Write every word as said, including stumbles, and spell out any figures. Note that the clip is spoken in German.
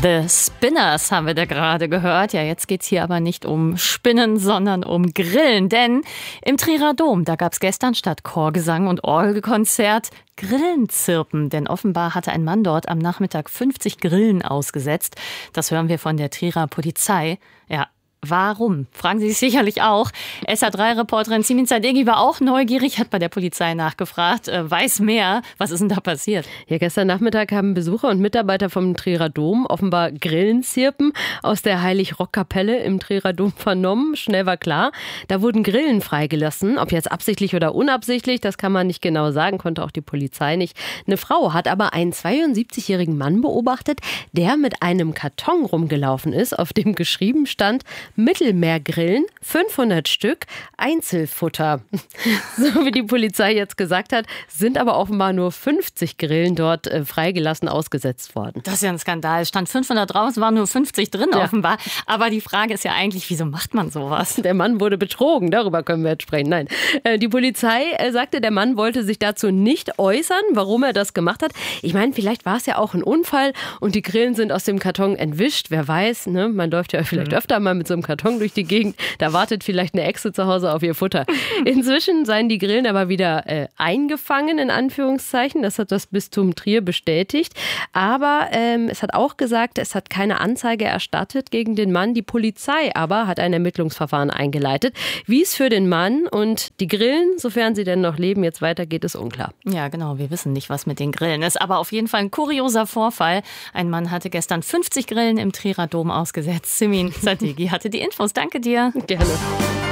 The Spinners haben wir da gerade gehört. Ja, jetzt geht's hier aber nicht um Spinnen, sondern um Grillen. Denn im Trierer Dom, da gab's gestern statt Chorgesang und Orgelkonzert Grillenzirpen. Denn offenbar hatte ein Mann dort am Nachmittag fünfzig Grillen ausgesetzt. Das hören wir von der Trierer Polizei. Ja, warum? Fragen Sie sich sicherlich auch. S A drei Reporterin Simin Zadegi war auch neugierig, hat bei der Polizei nachgefragt, äh, weiß mehr. Was ist denn da passiert? Ja, gestern Nachmittag haben Besucher und Mitarbeiter vom Trierer Dom offenbar Grillenzirpen aus der Heilig-Rock-Kapelle im Trierer Dom vernommen. Schnell war klar, da wurden Grillen freigelassen. Ob jetzt absichtlich oder unabsichtlich, das kann man nicht genau sagen, konnte auch die Polizei nicht. Eine Frau hat aber einen zweiundsiebzigjährigen Mann beobachtet, der mit einem Karton rumgelaufen ist, auf dem geschrieben stand: Mittelmeergrillen, fünfhundert Stück, Einzelfutter. So wie die Polizei jetzt gesagt hat, sind aber offenbar nur fünfzig Grillen dort äh, freigelassen ausgesetzt worden. Das ist ja ein Skandal. Es stand fünfhundert draus, waren nur fünfzig drin Ja. offenbar. Aber die Frage ist ja eigentlich, wieso macht man sowas? Der Mann wurde betrogen, darüber können wir jetzt sprechen. Nein, äh, die Polizei äh, sagte, der Mann wollte sich dazu nicht äußern, warum er das gemacht hat. Ich meine, vielleicht war es ja auch ein Unfall und die Grillen sind aus dem Karton entwischt. Wer weiß, ne? Man läuft ja vielleicht öfter mal mit so einem Karton durch die Gegend. Da wartet vielleicht eine Echse zu Hause auf ihr Futter. Inzwischen seien die Grillen aber wieder äh, eingefangen, in Anführungszeichen. Das hat das Bistum Trier bestätigt. Aber ähm, es hat auch gesagt, es hat keine Anzeige erstattet gegen den Mann. Die Polizei aber hat ein Ermittlungsverfahren eingeleitet. Wie es für den Mann und die Grillen, sofern sie denn noch leben, jetzt weitergeht, ist unklar. Ja, genau. Wir wissen nicht, was mit den Grillen ist. Aber auf jeden Fall ein kurioser Vorfall. Ein Mann hatte gestern fünfzig Grillen im Trierer Dom ausgesetzt. Simin Zadegi hatte die Infos. Danke dir. Gerne.